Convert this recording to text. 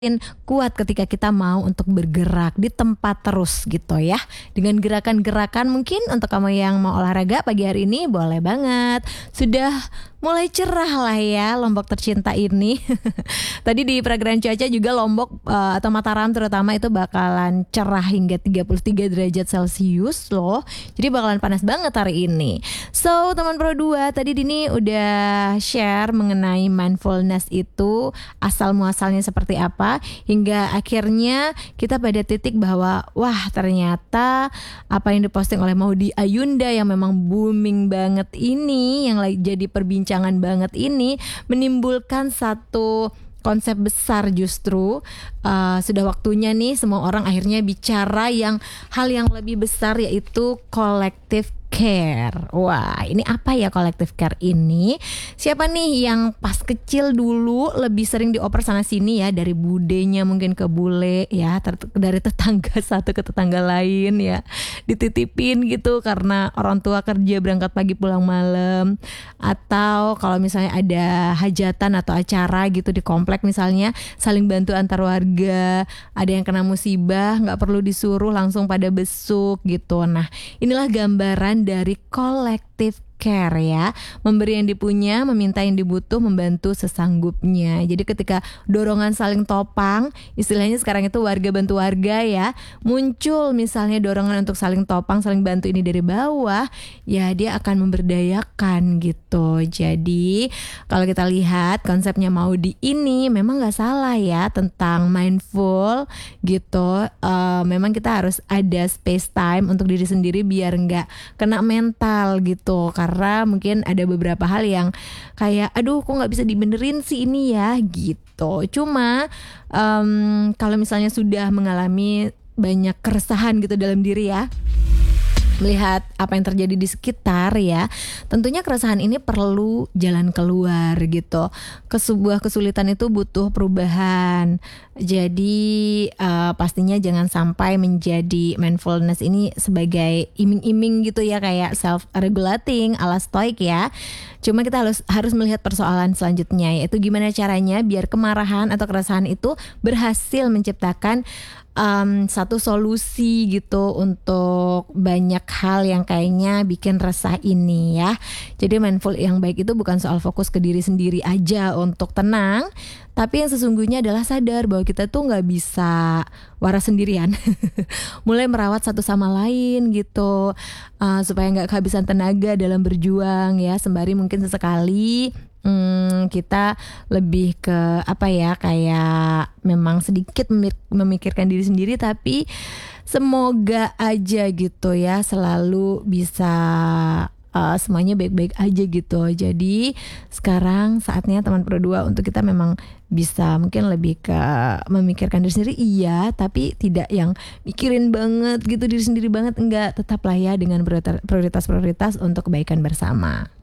kuat ketika kita mau untuk bergerak di tempat terus gitu ya. Dengan gerakan-gerakan mungkin untuk kamu yang mau olahraga pagi hari ini boleh banget. Sudah mulai cerah lah ya Lombok tercinta ini. Tadi di peragaan cuaca juga Lombok atau Mataram terutama itu bakalan cerah hingga 33 derajat Celcius loh. Jadi bakalan panas banget hari ini. So teman Pro 2 tadi Dini udah share mengenai mindfulness itu asal muasalnya seperti apa, hingga akhirnya kita pada titik bahwa wah ternyata apa yang diposting oleh Maudy Ayunda yang memang booming banget ini, yang lagi jadi perbincangan banget ini, menimbulkan satu konsep besar justru. Sudah waktunya nih semua orang akhirnya bicara hal yang lebih besar, yaitu collective care. Wah, ini apa ya collective care ini? Siapa nih yang pas kecil dulu lebih sering dioper sana sini ya, dari budenya mungkin ke bule ya, dari tetangga satu ke tetangga lain ya, dititipin gitu karena orang tua kerja berangkat pagi pulang malam, atau kalau misalnya ada hajatan atau acara gitu di komplek misalnya, saling bantu antar warga. Ada yang kena musibah nggak perlu disuruh, langsung pada besuk gitu. Nah, inilah gambaran dari collective care ya, memberi yang dipunya, meminta yang dibutuh, membantu sesanggupnya. Jadi ketika dorongan saling topang, istilahnya sekarang itu warga bantu warga ya, muncul misalnya dorongan untuk saling topang, saling bantu ini dari bawah, ya dia akan memberdayakan gitu. Jadi kalau kita lihat konsepnya Maudy ini memang gak salah ya tentang mindful gitu. Memang kita harus ada space time untuk diri sendiri biar gak kena mental gitu, karena mungkin ada beberapa hal yang kayak aduh kok nggak bisa dibenerin sih ini ya gitu. Cuma kalau misalnya sudah mengalami banyak keresahan gitu dalam diri ya, melihat apa yang terjadi di sekitar ya, tentunya keresahan ini perlu jalan keluar gitu. Sebuah kesulitan itu butuh perubahan. Jadi pastinya jangan sampai menjadi mindfulness ini sebagai iming-iming gitu ya, kayak self-regulating ala stoik ya. Cuma kita harus melihat persoalan selanjutnya, yaitu gimana caranya biar kemarahan atau keresahan itu berhasil menciptakan satu solusi gitu untuk banyak hal yang kayaknya bikin resah ini ya. Jadi mindful yang baik itu bukan soal fokus ke diri sendiri aja untuk tenang, tapi yang sesungguhnya adalah sadar bahwa kita tuh gak bisa waras sendirian. Mulai merawat satu sama lain gitu, supaya gak kehabisan tenaga dalam berjuang ya. Sembari mungkin sesekali kita lebih ke apa ya, kayak memang sedikit memikirkan diri sendiri, tapi semoga aja gitu ya selalu bisa semuanya baik-baik aja gitu. Jadi sekarang saatnya teman Pro 2 untuk kita memang bisa mungkin lebih ke memikirkan diri sendiri iya, tapi tidak yang mikirin banget gitu diri sendiri banget, enggak. Tetaplah ya dengan prioritas-prioritas untuk kebaikan bersama.